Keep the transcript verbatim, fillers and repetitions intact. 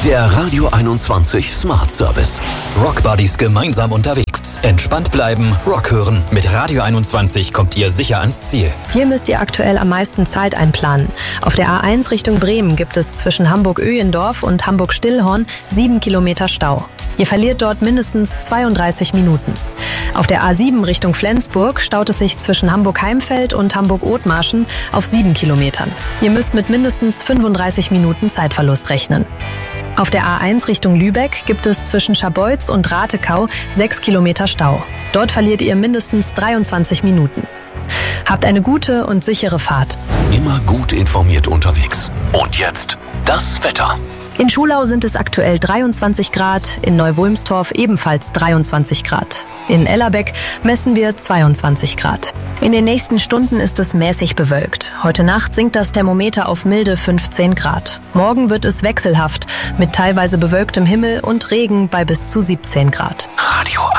Der Radio einundzwanzig Smart Service. Rockbuddies gemeinsam unterwegs. Entspannt bleiben, Rock hören. Mit Radio einundzwanzig kommt ihr sicher ans Ziel. Hier müsst ihr aktuell am meisten Zeit einplanen. Auf der A eins Richtung Bremen gibt es zwischen Hamburg-Öhendorf und Hamburg-Stillhorn sieben Kilometer Stau. Ihr verliert dort mindestens zweiunddreißig Minuten. Auf der A sieben Richtung Flensburg staut es sich zwischen Hamburg-Heimfeld und Hamburg-Othmarschen auf sieben Kilometern. Ihr müsst mit mindestens fünfunddreißig Minuten Zeitverlust rechnen. Auf der A eins Richtung Lübeck gibt es zwischen Scharbeutz und Ratekau sechs Kilometer Stau. Dort verliert ihr mindestens dreiundzwanzig Minuten. Habt eine gute und sichere Fahrt. Immer gut informiert unterwegs. Und jetzt das Wetter. In Schulau sind es aktuell dreiundzwanzig Grad, in Neu-Wulmstorf ebenfalls dreiundzwanzig Grad. In Ellerbeck messen wir zweiundzwanzig Grad. In den nächsten Stunden ist es mäßig bewölkt. Heute Nacht sinkt das Thermometer auf milde fünfzehn Grad. Morgen wird es wechselhaft mit teilweise bewölktem Himmel und Regen bei bis zu siebzehn Grad. Radio